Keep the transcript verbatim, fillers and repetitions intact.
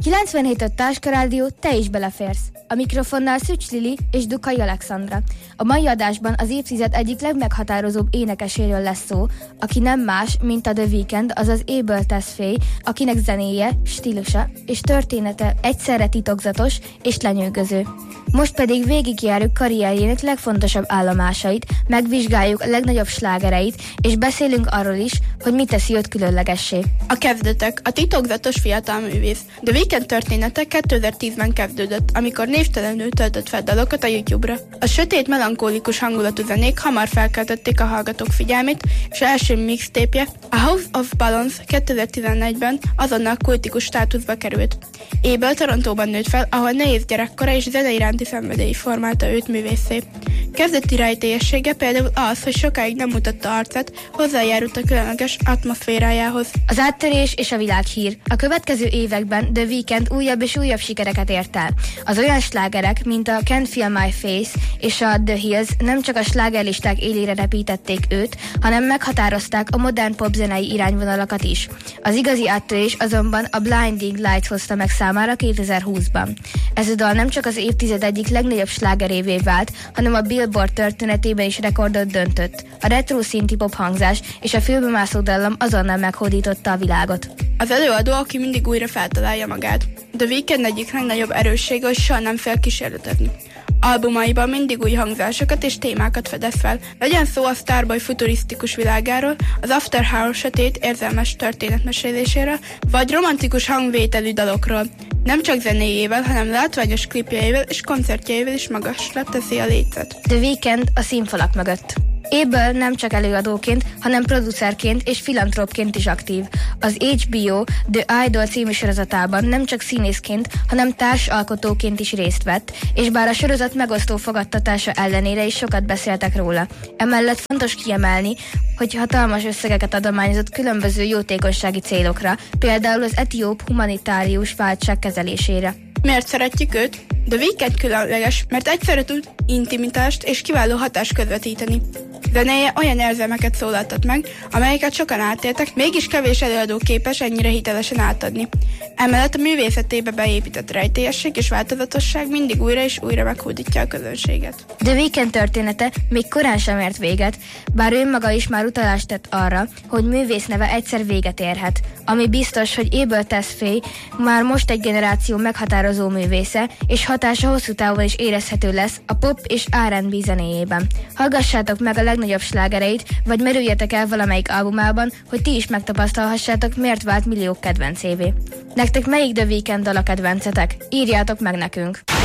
kilencvenhét öt Táska Rádió, te is beleférsz. A mikrofonnál Szücs Lili és Dukai Alexandra. A mai adásban az évtized egyik legmeghatározóbb énekeséről lesz szó, aki nem más, mint a The Weeknd, azaz Abel Tesfaye, akinek zenéje, stílusa és története egyszerre titokzatos és lenyűgöző. Most pedig végigjárjuk karrierjének legfontosabb állomásait, megvizsgáljuk a legnagyobb slágereit, és beszélünk arról is, hogy mit teszi őt különlegessé. A kezdetek, a titokzatos fiatal művész. The Weeknd története kétezer-tízben kezdődött, amikor névtelenül töltött fel dalokat a YouTube-ra. A sötét, melankólikus hangulatú zenék hamar felkeltették a hallgatók figyelmét, és első mixtape-je, a House of Balance kétezer-tizenegyben azonnal kultikus státuszba került. Abel Torontóban nőtt fel, ahol nehéz gyerekkora és zene iránti szenvedély formálta őt művészé. Kezdeti rejtélyessége például az, hogy sokáig nem mutatta arcát, hozzájárult a különleges atmoszférájához. Az áttörés és a világhír. A következő években The Weeknd újabb és újabb sikereket ért el. Az olyan slágerek, mint a Can't Feel My Face és a The Hills nem csak a slágerlisták élére repítették őt, hanem meghatározták a modern popzenei irányvonalakat is. Az igazi áttörés azonban a Blinding Lights hozta meg számára kétezer-húszban. Ez a dal nem csak az évtized egyik legnagyobb slágerévé vált, hanem a Billboard történetében is rekordot döntött. A retro szinti pop hangzás és a fülbemászó dallam azonnal meghódította a világot. Az előadó, aki mindig újra feltalálja magát. The Weeknd egyik legnagyobb erőssége, hogy soha nem fél kísérletezni. Albumaiban mindig új hangzásokat és témákat fedez fel. Legyen szó a Starboy futurisztikus világáról, az After Hours sötét, érzelmes történetmeséléséről, vagy romantikus hangvételű dalokról. Nem csak zenéjével, hanem látványos klipjeivel és koncertjeivel is magasra teszi a lécet. The Weeknd a színfalak mögött. Abel nem csak előadóként, hanem producerként és filantrópként is aktív. Az há bé o The Idol című sorozatában nem csak színészként, hanem társalkotóként is részt vett, és bár a sorozat megosztó fogadtatása ellenére is sokat beszéltek róla. Emellett fontos kiemelni, hogy hatalmas összegeket adományozott különböző jótékonysági célokra, például az etióp humanitárius válság kezelésére. Miért szeretjük őt? The Weeknd különleges, mert egyszerre tud intimitást és kiváló hatást közvetíteni. Zenéje olyan érzelmeket szólaltat meg, amelyeket sokan átéltek, mégis kevés előadó képes ennyire hitelesen átadni. Emellett a művészetébe beépített rejtélyesség és változatosság mindig újra és újra meghódítja a közönséget. The Weeknd története még korán sem ért véget, bár ő maga is már utalást tett arra, hogy művész neve egyszer véget érhet. Ami biztos, hogy Abel Tesfaye már most egy generáció meghatározó művésze, és hatása hosszú távon is érezhető lesz a pop és er and bé zenéjében. Hallgassátok meg a legnagyobb slágereit, vagy merüljetek el valamelyik albumában, hogy ti is megtapasztalhassátok, miért vált milliók kedvencévé. Nektek melyik The Weeknd dal a kedvencetek? Írjátok meg nekünk!